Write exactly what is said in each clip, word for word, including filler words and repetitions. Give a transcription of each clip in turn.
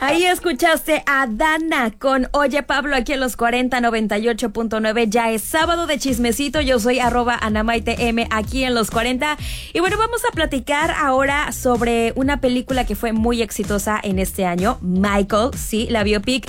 Ahí escuchaste a Dana con Oye Pablo aquí en los cuarenta noventa y ocho punto nueve. Ya es sábado de chismecito. Yo soy arroba AnamaiteM aquí en los cuarenta. Y bueno, vamos a platicar ahora sobre una película que fue muy exitosa en este año. Michael, sí, la biopic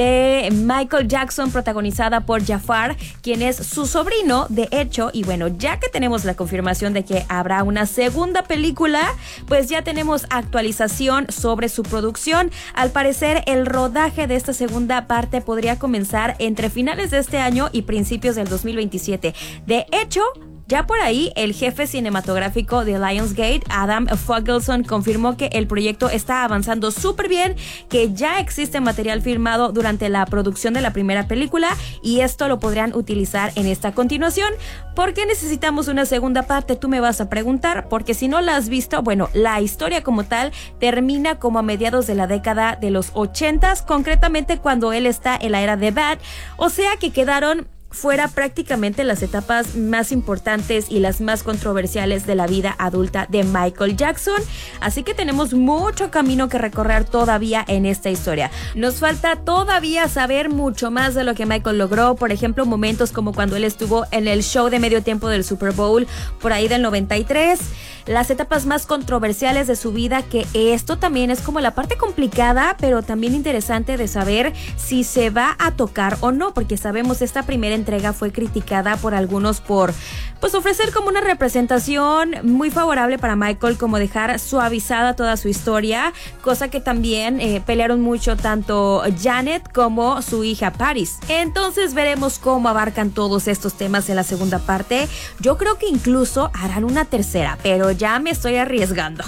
de Michael Jackson protagonizada por Jafar, quien es su sobrino, de hecho. Y bueno, ya que tenemos la confirmación de que habrá una segunda película, pues ya tenemos actualización sobre su producción. Al parecer, el rodaje de esta segunda parte podría comenzar entre finales de este año y principios del dos mil veintisiete. De hecho, ya por ahí, el jefe cinematográfico de Lionsgate, Adam Fogelson, confirmó que el proyecto está avanzando súper bien, que ya existe material filmado durante la producción de la primera película y esto lo podrían utilizar en esta continuación. ¿Por qué necesitamos una segunda parte? Tú me vas a preguntar, porque si no la has visto, bueno, la historia como tal termina como a mediados de la década de los ochentas, concretamente cuando él está en la era de Bad, o sea que quedaron fuera prácticamente las etapas más importantes y las más controversiales de la vida adulta de Michael Jackson, así que tenemos mucho camino que recorrer todavía en esta historia. Nos falta todavía saber mucho más de lo que Michael logró, por ejemplo, momentos como cuando él estuvo en el show de medio tiempo del Super Bowl por ahí del noventa y tres, las etapas más controversiales de su vida, que esto también es como la parte complicada, pero también interesante de saber si se va a tocar o no, porque sabemos esta primera entrega fue criticada por algunos por pues ofrecer como una representación muy favorable para Michael, como dejar suavizada toda su historia, cosa que también eh, pelearon mucho tanto Janet como su hija Paris. Entonces veremos cómo abarcan todos estos temas en la segunda parte. Yo creo que incluso harán una tercera, pero ya me estoy arriesgando.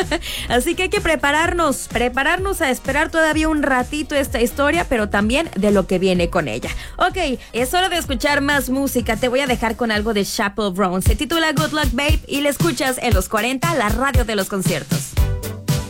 Así que hay que prepararnos, prepararnos a esperar todavía un ratito esta historia, pero también de lo que viene con ella. Ok, es hora de escuchar más música. Te voy a dejar con algo de Chappell Brown. Se titula Good Luck Babe y la escuchas en los cuarenta, la radio de los conciertos.